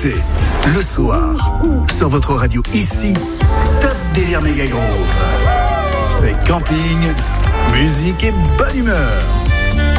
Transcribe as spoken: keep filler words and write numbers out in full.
l'écouter le soir sur votre radio ici. Top Délire Méga Groove. C'est camping, musique et bonne humeur.